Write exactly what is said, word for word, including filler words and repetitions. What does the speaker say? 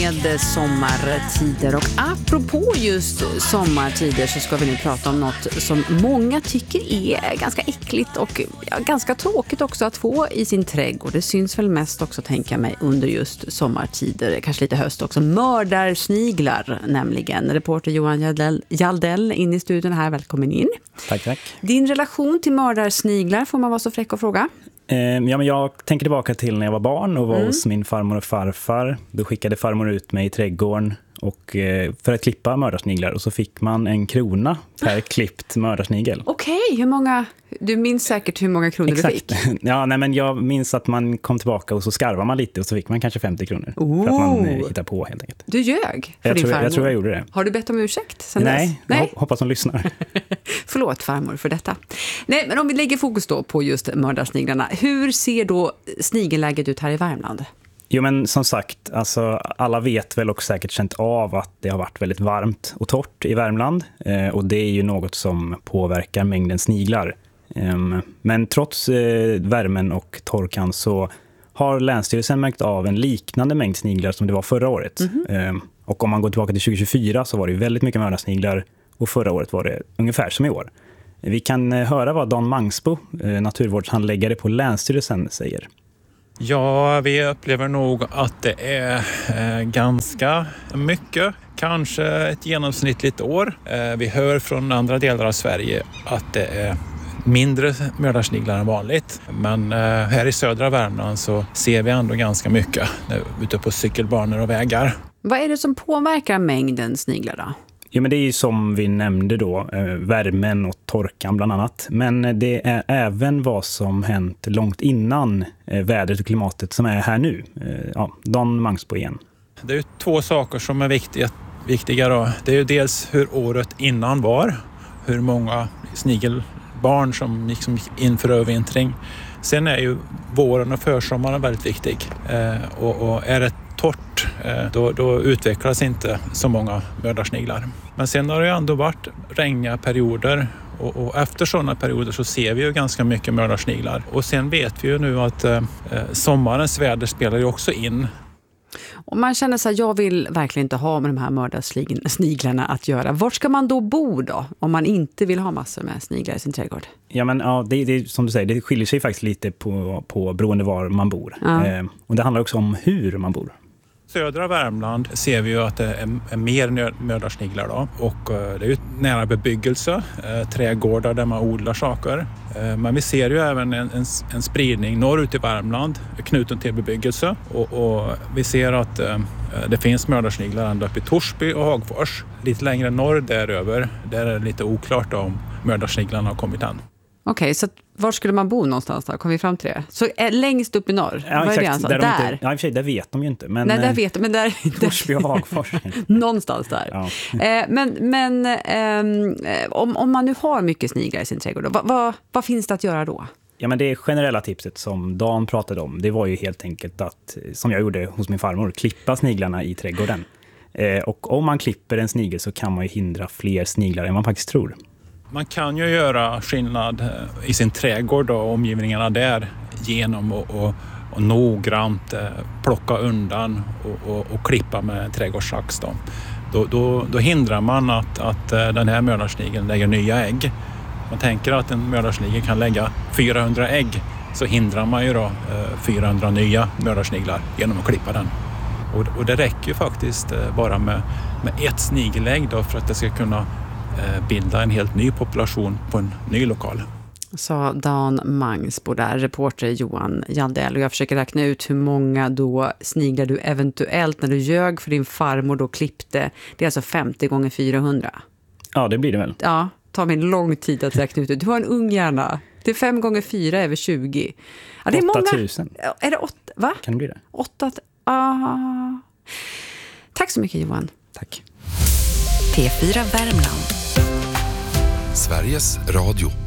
Med sommartider, och apropå just sommartider så ska vi nu prata om något som många tycker är ganska äckligt och ja, ganska tråkigt också att få i sin trädgård. Det syns väl mest också, tänka mig, under just sommartider, kanske lite höst också. Mördarsniglar nämligen. Reporter Johan Jaldell, Jaldell in i studion här, välkommen in. Tack, tack. Din relation till mördarsniglar, får man vara så fräck och fråga? Ja, men jag tänker tillbaka till när jag var barn och var mm. hos min farmor och farfar. Då skickade farmor ut mig i trädgården och, för att klippa mördarsniglar. Och så fick man en krona per klippt mördarsnigel. Okej, okay, hur många? Du minns säkert hur många kronor Exakt. du fick. Ja, nej, men jag minns att man kom tillbaka och så skarvade man lite och så fick man kanske femtio kronor. Oh. För att man eh, hittade på helt enkelt. Du ljög för jag din tror, farmor. Jag tror jag gjorde det. Har du bett om ursäkt sen Nej, dess? Nej, jag hoppas hon lyssnar. Förlåt farmor för detta. Nej, men om vi lägger fokus då på just mördarsniglarna. Hur ser då snigelläget ut här i Värmland? Jo, men som sagt, alltså, alla vet väl och säkert känt av att det har varit väldigt varmt och torrt i Värmland. Eh, och det är ju något som påverkar mängden sniglar. Eh, men trots eh, värmen och torkan så har Länsstyrelsen märkt av en liknande mängd sniglar som det var förra året. Mm-hmm. Eh, och om man går tillbaka till tjugo tjugofyra så var det väldigt mycket mördarsniglar och förra året var det ungefär som i år. Vi kan eh, höra vad Dan Mangsbo, eh, naturvårdshandläggare på Länsstyrelsen, säger. Ja, vi upplever nog att det är eh, ganska mycket, kanske ett genomsnittligt år. Eh, vi hör från andra delar av Sverige att det är mindre mördarsniglar än vanligt. Men eh, här i södra Värmland så ser vi ändå ganska mycket ute på cykelbanor och vägar. Vad är det som påverkar mängden sniglar då? Ja, men det är ju som vi nämnde då, eh, värmen och torkan bland annat. Men det är även vad som hänt långt innan eh, vädret och klimatet som är här nu. Eh, ja, Dan Mangsbo igen. Det är ju två saker som är viktiga, viktiga då. Det är ju dels hur året innan var. Hur många snigelbarn som liksom gick in för övervintring. Sen är ju våren och försommaren väldigt viktig. Eh, och, och är det torrt, då, då utvecklas inte så många mördarsniglar. Men sen har det ju ändå varit regniga perioder och, och efter sådana perioder så ser vi ju ganska mycket mördarsniglar. Och sen vet vi ju nu att eh, sommarens väder spelar ju också in. Om man känner sig, jag vill verkligen inte ha med de här mördarsniglarna att göra. Var ska man då bo då? Om man inte vill ha massor med sniglar i sin trädgård? Ja, men ja, det, det, som du säger, det skiljer sig faktiskt lite på, på beroende var man bor. Ja. Eh, och det handlar också om hur man bor. Södra Värmland ser vi ju att det är, är mer mördarsniglar då. Och eh, det är ju nära bebyggelse, eh, trädgårdar där man odlar saker. Eh, men vi ser ju även en, en, en spridning norrut i Värmland knuten till bebyggelse. Och, och vi ser att eh, det finns mördarsniglar ända upp i Torsby och Hagfors. Lite längre norr däröver, där är det lite oklart om mördarsniglarna har kommit än. Okej, okay, så var skulle man bo någonstans då? Kom vi fram till det? Så är längst upp i norr? Ja, exakt. Är det där. De där? inte, ja, i och för sig, där vet de ju inte. Men, nej, där vet de, men där... Torsby och Hagfors. någonstans där. Ja. Eh, men men eh, om, om man nu har mycket sniglar i sin trädgård, vad, vad, vad finns det att göra då? Ja, men det generella tipset som Dan pratade om, det var ju helt enkelt att, som jag gjorde hos min farmor, klippa sniglarna i trädgården. Eh, och om man klipper en snigel så kan man ju hindra fler sniglar än man faktiskt tror. Man kan ju göra skillnad i sin trädgård och omgivningarna där genom att och, och noggrant plocka undan och, och, och klippa med trädgårdssax. Då. Då, då, då hindrar man att, att den här mördarsnigeln lägger nya ägg. Man tänker att en mördarsnigel kan lägga fyrahundra ägg, så hindrar man ju då fyrahundra nya mördarsniglar genom att klippa den. Och, och det räcker ju faktiskt bara med, med ett snigelägg då för att det ska kunna bilda en helt ny population på en ny lokal. Sa Dan Mangsbo där, reporter Johan Jaldell. Och jag försöker räkna ut hur många då sniglar du eventuellt när du ljög för din farmor då klippte. Det är alltså femtio gånger fyrahundra. Ja, det blir det väl. Ja, tar mig en lång tid att räkna ut det. Du har en ung hjärna. Det är fem gånger fyra över tjugo. Ja, det är åtta tusen. Många. Är det åtta? Va? Kan det bli det? Åtta. Ah. Tack så mycket Johan. Tack. P fyra Värmland. Sveriges Radio.